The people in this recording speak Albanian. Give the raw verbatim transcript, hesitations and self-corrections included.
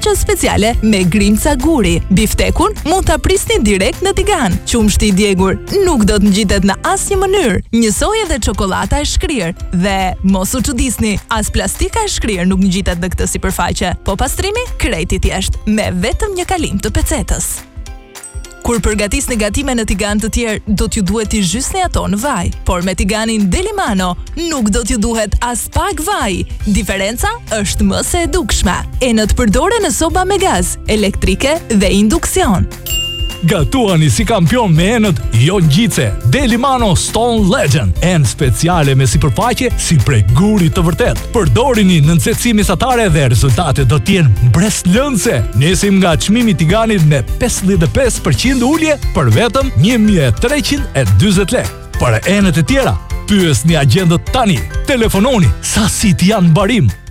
salça speciale me grimca guri. Biftekun mund ta prisni direkt në tigan. Qumshti i djegur nuk do të ngjitet në asnjë mënyrë. Njësoj edhe çokolata e shkrir dhe mos u çudisni, as plastika e shkrir nuk ngjitet në këtë sipërfaqe, po pastrimi krejt i thjesht me vetëm një kalim të pecetës. Kur përgatisni gatime në tigan të tjerë, do t'ju duhet t'i zhysni ato në vaj, por me tiganin Delimano nuk do t'ju duhet as pak vaj. Diferenca është më se e dukshme. Enët përdoren në soba me gaz, elektrike dhe induksion. Gatuani si kampion me enët jo ngjice. Delimano Stone Legend, enë speciale me sipërfaqe si prej gurit të vërtet. Përdorini në nxehtësi mesatare dhe rezultatet do t'jenë mbreslëndse. Nisim nga çmimi i tiganit me pesëdhjetë e pesë përqind ulje për vetëm një mijë e treqind e dyzet lekë. Për enët e tjera, pyesni agjentët tani. Telefononi, sa sit janë në barim.